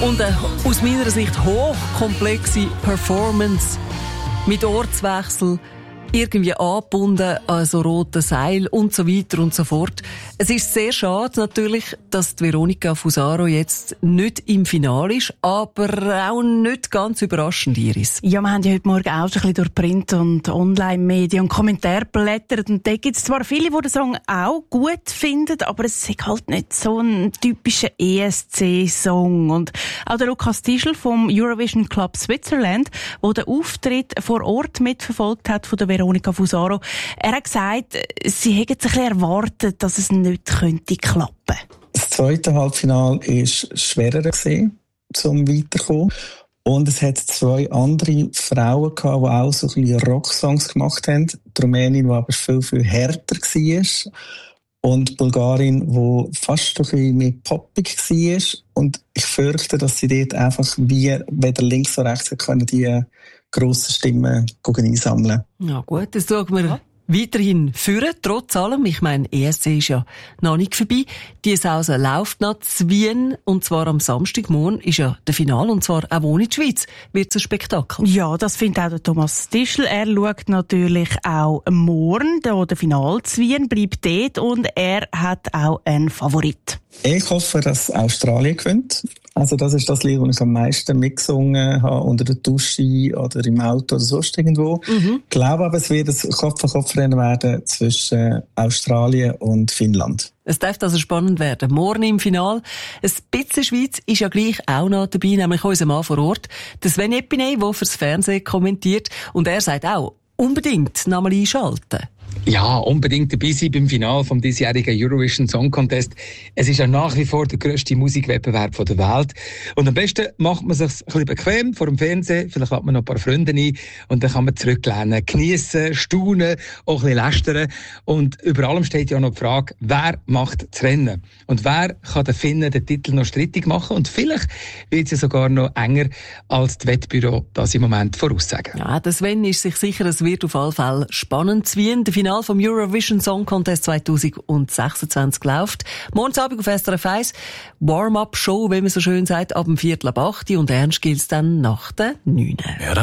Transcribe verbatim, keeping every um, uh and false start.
Und eine aus meiner Sicht hochkomplexe Performance mit Ortswechsel, irgendwie angebunden an so roten Seil und so weiter und so fort. Es ist sehr schade natürlich, dass die Veronica Fusaro jetzt nicht im Finale ist, aber auch nicht ganz überraschend, Iris. Ja, wir haben ja heute Morgen auch schon ein bisschen durch Print- und Online-Medien und Kommentare geblättert und da gibt es zwar viele, die den Song auch gut finden, aber es ist halt nicht so ein typischer E S C-Song. Und auch der Lukas Tischl vom Eurovision Club Switzerland, der den Auftritt vor Ort mitverfolgt hat von der Veronica Fusaro, er hat gesagt, sie hätten sich ein bisschen erwartet, dass es nicht könnte klappen. Das zweite Halbfinale war schwerer gewesen, zum Weiterkommen. Und es hat zwei andere Frauen gehabt, die auch so ein bisschen Rocksongs gemacht haben. Die Rumänin, die aber viel, viel härter war. Und die Bulgarin, die fast ein bisschen mehr poppig war. Und ich fürchte, dass sie dort einfach wie weder links noch rechts können, die grossen Stimmen einsammeln. Ja gut, das schauen wir ja weiterhin führen, trotz allem. Ich meine, E S C ist ja noch nicht vorbei. Die Sause läuft noch zu Wien, und zwar am Samstagmorgen ist ja der Finale, und zwar auch ohne die Schweiz wird es ein Spektakel. Ja, das findet auch der Thomas Tischl. Er schaut natürlich auch morgen, da der Finale zu Wien, bleibt dort und er hat auch einen Favorit. Ich hoffe, dass Australien gewinnt. Also das ist das Lied, das ich am meisten mitgesungen habe, unter der Dusche oder im Auto oder sonst irgendwo. Mhm. Ich glaube aber, es wird ein Kopf-an-Kopf-Rennen werden zwischen Australien und Finnland. Es darf also spannend werden. Morgen im Finale. Ein bisschen Schweiz ist ja gleich auch noch dabei, nämlich unser Mann vor Ort, der Sven Epiney, der fürs Fernsehen kommentiert. Und er sagt auch, unbedingt nochmal einschalten. Ja, unbedingt dabei sein beim Finale vom diesjährigen Eurovision Song Contest. Es ist ja nach wie vor der grösste Musikwettbewerb der Welt. Und am besten macht man sich ein bisschen bequem vor dem Fernsehen. Vielleicht lädt man noch ein paar Freunde ein. Und dann kann man zurücklehnen, geniessen, staunen, auch ein bisschen lästern. Und über allem steht ja noch die Frage, wer macht das Rennen? Und wer kann den Finnen den Titel noch strittig machen? Und vielleicht wird es ja sogar noch enger, als die Wettbüro das im Moment voraussagen. Ja, der Sven ist sich sicher, es wird auf alle Fälle spannend zu Wien. Der Finale vom Eurovision Song Contest zwanzig sechsundzwanzig läuft. Morgen Abend auf S R F eins. Warm-up-Show, wie man so schön sagt, ab dem Viertel ab acht. Und ernst gilt's dann nach der neun.